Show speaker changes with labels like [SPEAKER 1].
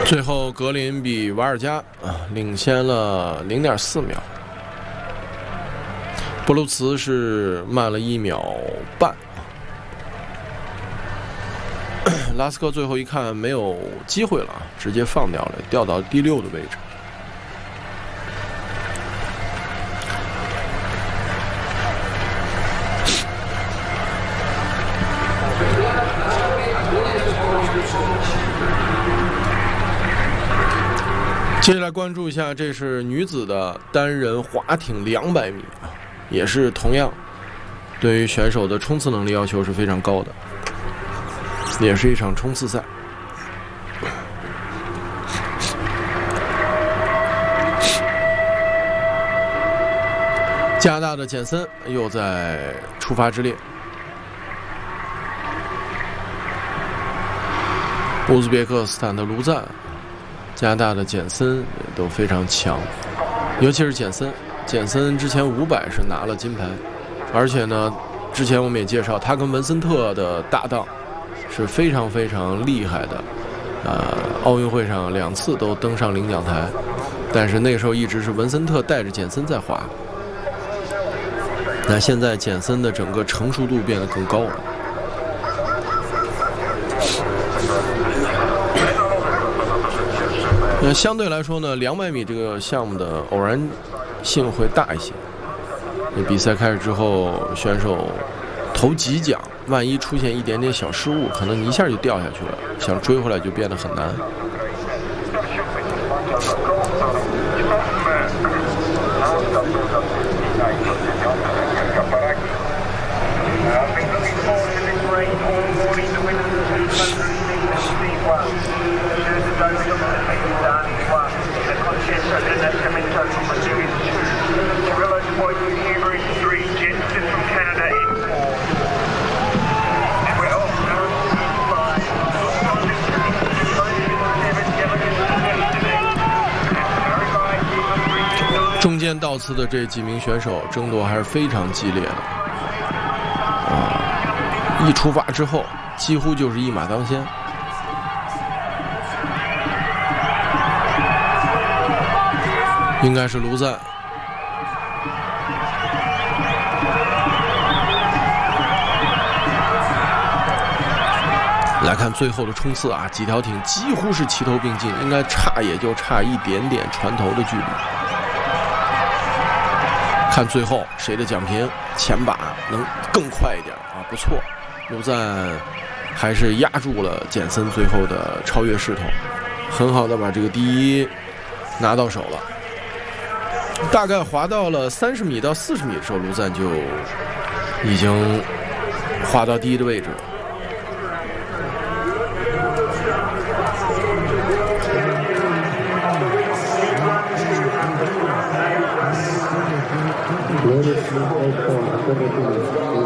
[SPEAKER 1] 最后格林比瓦尔加领先了0.4秒，布鲁茨是慢了1秒半。拉斯科最后一看没有机会了，直接放掉了，掉到第6的位置。接下来关注一下，这是女子的单人划艇200米啊，也是同样对于选手的冲刺能力要求是非常高的，也是一场冲刺赛。加拿大的简森又在出发之列，乌兹别克斯坦的卢赞。加拿大的简森也都非常强，尤其是简森。简森之前500是拿了金牌，而且呢，之前我们也介绍，他跟文森特的搭档是非常非常厉害的。奥运会上2次都登上领奖台，但是那个时候一直是文森特带着简森在滑。那现在简森的整个成熟度变得更高了。那相对来说呢，200米这个项目的偶然性会大一些。比赛开始之后，选手投几桨，万一出现一点点小失误，可能你一下就掉下去了，想追回来就变得很难。中间倒刺的这几名选手争夺还是非常激烈的，一出发之后几乎就是一马当先。应该是卢赞，来看最后的冲刺啊，几条艇几乎是齐头并进，应该也就差一点点船头的距离。看最后谁的奖评前把能更快一点啊！不错，卢赞还是压住了简森最后的超越势头，很好的把这个第一拿到手了。大概滑到了30米到40米的时候，卢赞就已经滑到第一的位置了。
[SPEAKER 2] Ladies and gentlemen,